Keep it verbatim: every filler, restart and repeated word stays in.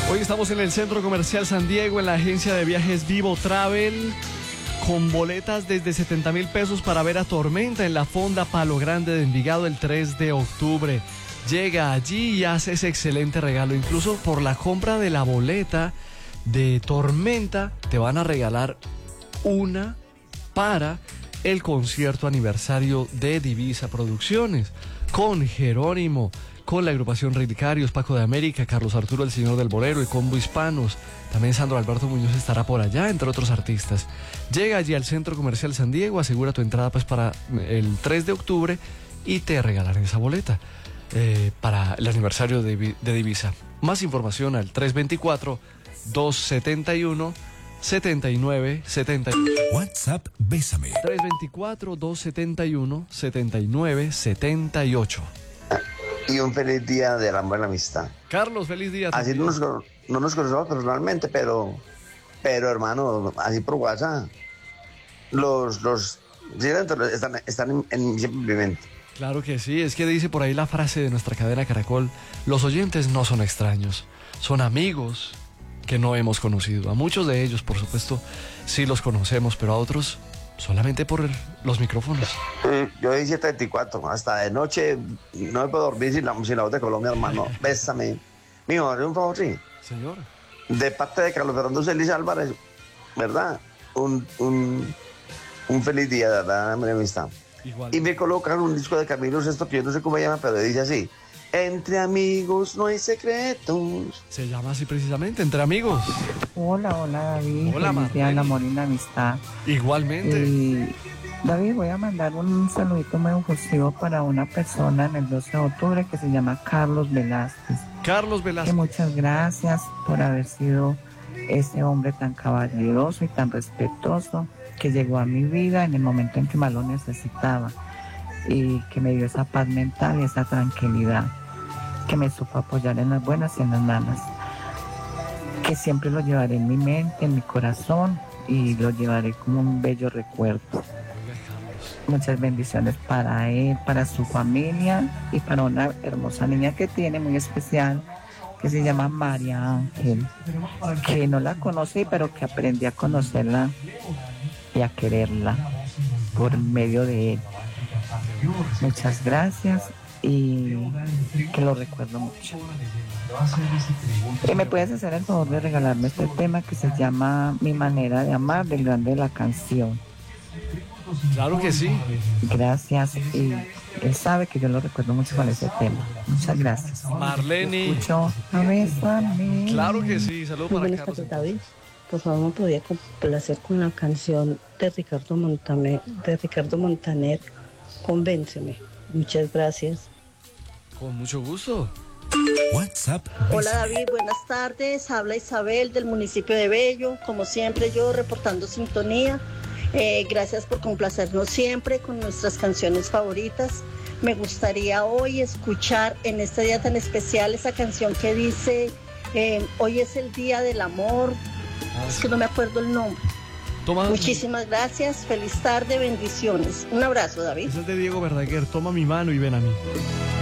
Hoy estamos en el Centro Comercial San Diego, en la agencia de viajes Vivo Travel, con boletas desde setenta mil pesos para ver a Tormenta en la Fonda Palo Grande de Envigado el tres de octubre. Llega allí y hace ese excelente regalo. Incluso por la compra de la boleta de Tormenta, te van a regalar una para el concierto aniversario de Divisa Producciones, con Jerónimo, con la agrupación Relicarios, Paco de América, Carlos Arturo, el Señor del Bolero y Combo Hispanos. También Sandro Alberto Muñoz estará por allá, entre otros artistas. Llega allí al Centro Comercial San Diego, asegura tu entrada pues para el tres de octubre y te regalarán esa boleta eh, para el aniversario de, de Divisa. Más información al tres dos cuatro, dos siete uno, siete nueve siete ocho. WhatsApp Bésame. tres dos cuatro, dos siete uno, siete nueve siete ocho. Y un feliz día del amor y la amistad. Carlos, feliz día. Así no nos, no nos conocemos personalmente, pero, pero hermano, así por WhatsApp, los, los, están, están en, en siempre mi mente. Claro que sí, es que dice por ahí la frase de nuestra cadena Caracol: los oyentes no son extraños, son amigos que no hemos conocido. A muchos de ellos, por supuesto, sí los conocemos, pero a otros solamente por el, los micrófonos. Sí, yo hice treinta y cuatro, hasta de noche no me puedo dormir sin la, sin la voz de Colombia, hermano. Bésame. Mijo, ¿haré un favor, sí? Señor. De parte de Carlos Fernando Celis Álvarez, ¿verdad? Un, un, un feliz día, de verdad, mi amistad. Igual. Y me colocan un disco de Camilo Sesto, que yo no sé cómo se llama, pero dice así: entre amigos no hay secretos. Se llama así precisamente, Entre Amigos. Hola, hola David. Hola, Feliz día del amor y la amistad. Igualmente. Y, David, voy a mandar un saludito muy efusivo para una persona en el doce de octubre que se llama Carlos Velázquez. Carlos Que Velázquez. muchas gracias por haber sido ese hombre tan caballeroso y tan respetuoso que llegó a mi vida en el momento en que más lo necesitaba y que me dio esa paz mental y esa tranquilidad, que me supo apoyar en las buenas y en las malas, que siempre lo llevaré en mi mente, en mi corazón, y lo llevaré como un bello recuerdo. Muchas bendiciones para él, para su familia y para una hermosa niña que tiene muy especial, que se llama María Ángel, que no la conocí, pero que aprendí a conocerla y a quererla por medio de él. Muchas gracias y que lo recuerdo mucho. ¿Y me puedes hacer el favor de regalarme este tema que se llama Mi manera de amar, del Grande de la Canción? Claro que sí. Gracias, y él sabe que yo lo recuerdo mucho con ese tema. Muchas gracias. Marlene. Escucho a Bésame. Claro que sí, saludos para Buenas Carlos. tardes, David. Por favor, me podría complacer con la canción de Ricardo Montaner, de Ricardo Montaner, Convénceme. Muchas gracias. Con mucho gusto. WhatsApp Hola Bésame. David, buenas tardes. Habla Isabel del municipio de Bello. Como siempre, yo reportando sintonía. Eh, gracias por complacernos siempre con nuestras canciones favoritas. Me gustaría hoy escuchar en este día tan especial esa canción que dice eh, hoy es el día del amor. Ah, Es que no me acuerdo el nombre. Toma, Muchísimas gracias. Feliz tarde, bendiciones. Un abrazo, David. ese es de Diego Verdaguer. Toma mi mano y ven a mí.